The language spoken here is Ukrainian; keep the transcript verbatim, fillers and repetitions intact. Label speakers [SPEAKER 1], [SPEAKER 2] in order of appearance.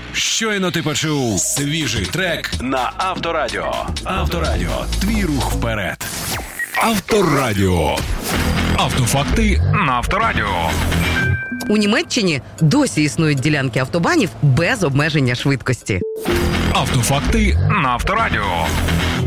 [SPEAKER 1] Щойно ти почув свіжий трек на Авторадіо. Авторадіо. Твій рух вперед. Авторадіо. Автофакти на Авторадіо.
[SPEAKER 2] У Німеччині досі існують ділянки автобанів без обмеження швидкості.
[SPEAKER 1] Автофакти на Авторадіо.